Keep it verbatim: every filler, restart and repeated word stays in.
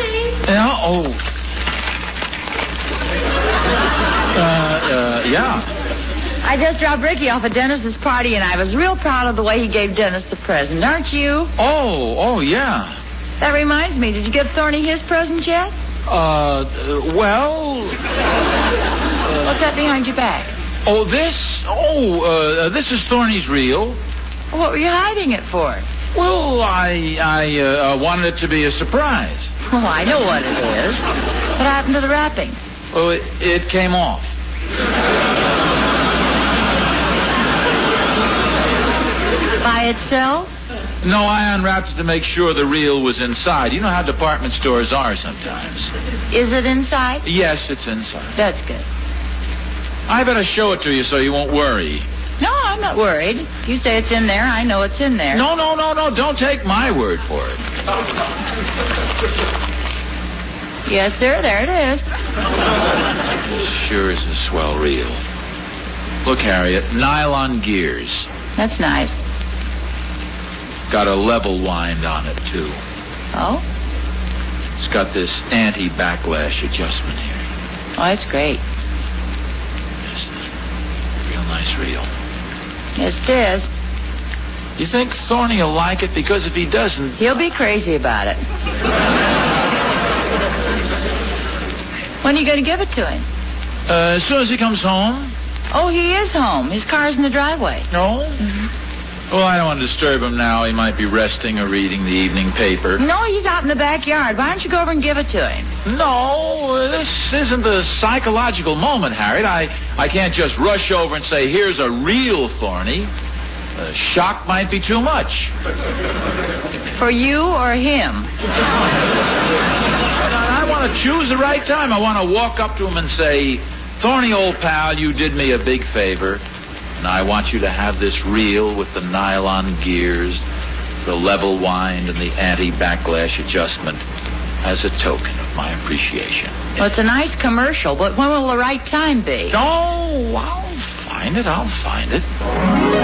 Charlie! Yeah, oh. Uh, uh, yeah. I just dropped Ricky off at Dennis's party, and I was real proud of the way he gave Dennis the present. Aren't you? Oh, oh, yeah. That reminds me, did you give Thorny his present yet? Uh, well... Uh, What's that behind your back? Oh, this? Oh, uh, this is Thorny's reel. What were you hiding it for? Well, I I uh, wanted it to be a surprise. Oh, I know what it is. What happened to the wrapping? Oh, it, it came off. By itself? No, I unwrapped it to make sure the reel was inside. You know how department stores are sometimes. Is it inside? Yes, it's inside. That's good. I better show it to you so you won't worry. No, I'm not worried. You say it's in there, I know it's in there. No, no, no, no, don't take my word for it. Yes, sir, there it is. It sure is a swell reel. Look, Harriet, nylon gears. That's nice. Got a level wind on it, too. Oh? It's got this anti-backlash adjustment here. Oh, that's great. Yes, real nice reel. Yes, it is. You think Thorny will like it? Because if he doesn't... He'll be crazy about it. When are you going to give it to him? Uh, as soon as he comes home. Oh, he is home. His car's in the driveway. No? Mm-hmm. Well, I don't want to disturb him now. He might be resting or reading the evening paper. No, he's out in the backyard. Why don't you go over and give it to him? No, this isn't the psychological moment, Harriet. I, I can't just rush over and say, here's a real Thorny. Uh, shock might be too much. For you or him? I, I want to choose the right time. I want to walk up to him and say, Thorny, old pal, you did me a big favor. And I want you to have this reel with the nylon gears, the level wind, and the anti-backlash adjustment as a token of my appreciation. Well, it's a nice commercial, but when will the right time be? Oh, I'll find it. I'll find it.